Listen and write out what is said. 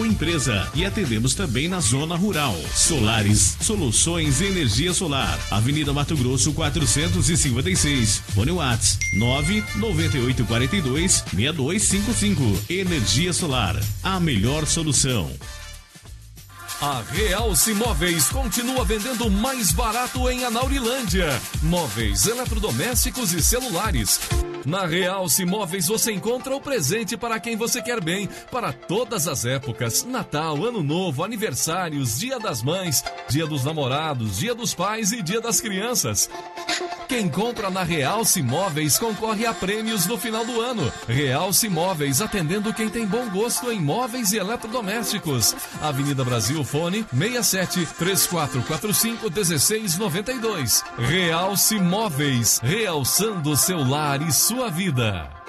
ou empresa e atendemos também na zona rural. Solares, soluções em energia solar. Avenida Mato Grosso 456. Fone Whats 99842-6255. Energia solar, a melhor solução. A Realce Móveis continua vendendo mais barato em Anaurilândia. Móveis, eletrodomésticos e celulares. Na Realce Móveis você encontra o presente para quem você quer bem, para todas as épocas: Natal, Ano Novo, aniversários, Dia das Mães, Dia dos Namorados, Dia dos Pais e Dia das Crianças. Quem compra na Realce Móveis concorre a prêmios no final do ano. Realce Móveis, atendendo quem tem bom gosto em móveis e eletrodomésticos. Avenida Brasil, fone 67-3445-1692. Realce Móveis, realçando seu lar e sua vida.